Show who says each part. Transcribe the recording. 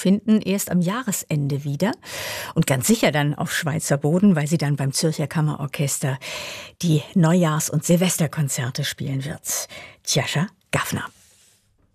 Speaker 1: finden erst am Jahresende wieder. Und ganz sicher dann auf Schweizer Boden, weil sie dann beim Zürcher Kammerorchester die Neujahrs- und Silvesterkonzerte spielen wird. Tjascha Gaffner.